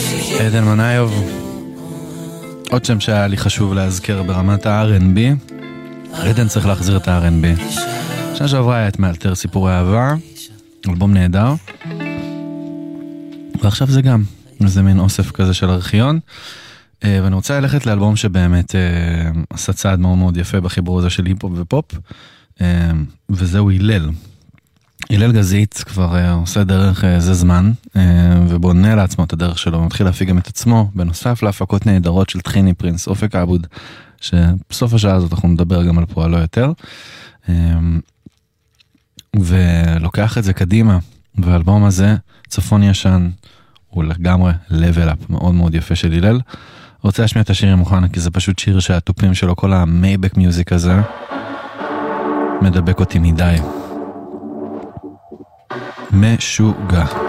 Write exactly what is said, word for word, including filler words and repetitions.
עדן מנאיוב, עוד שם שהיה לי חשוב להזכר ברמת ה-אר אנד בי. עדן צריך להחזיר את ה-אר אנד בי. שנה שעברה היה את מאלתר סיפורי אהבה, אלבום נהדר, ועכשיו זה גם, זה מין אוסף כזה של ארכיון, ואני רוצה ללכת לאלבום שבאמת עשה צעד מאוד מאוד יפה בחיבור הזה של היפ-הופ ופופ, וזהו הילל. הילל גזית כבר עושה דרך זה זמן, ובונה לעצמו את הדרך שלו, ומתחיל להפיק גם את עצמו, בנוסף להפקות נהדרות של תחיני פרינס, אופק עבוד, שבסוף השעה הזאת אנחנו נדבר גם על פועלו יותר, ולוקח את זה קדימה, והאלבום הזה, צפון ישן, הוא לגמרי level up, מאוד מאוד יפה של הילל. רוצה להשמיע את השיר מוכן, כי זה פשוט שיר שהטופים שלו, כל המייבק מיוזיק הזה, מדבק אותי מדי. משוגע.